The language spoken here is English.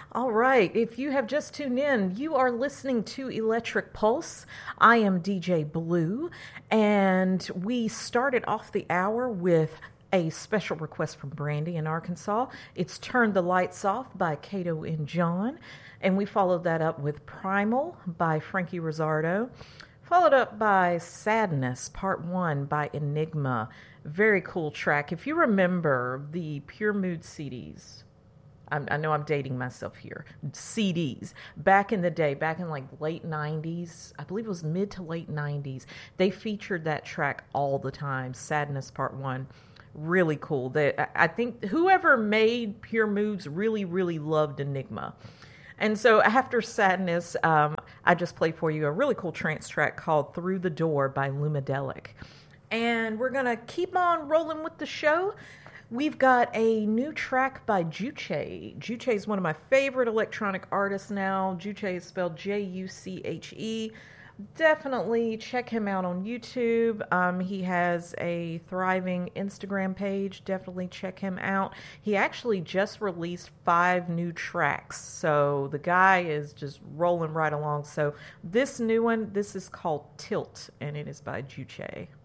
All right, if you have just tuned in, you are listening to Electric Pulse. I am DJ Blue, and we started off the hour with a special request from Brandy in Arkansas. It's Turn the Lights Off by Cato and John, and we followed that up with Primal by Frankie Rizzardo, followed up by Sadness Part 1 by Enigma. Very cool track. If you remember the Pure Mood CDs, I know I'm dating myself here. CDs. Back in the day, back in like late 90s, I believe it was mid to late 90s, they featured that track all the time, Sadness Part 1. Really cool. I think whoever made Pure Moods really, really loved Enigma. And so after Sadness, I just played for you a really cool trance track called Through the Door by Lumadelic. And we're going to keep on rolling with the show. We've got a new track by Juche. Juche is one of my favorite electronic artists now. Juche is spelled Juche. Definitely check him out on YouTube. He has a thriving Instagram page. Definitely check him out. He actually just released 5 new tracks. So the guy is just rolling right along. So this new one, this is called Tilt, and it is by Juche.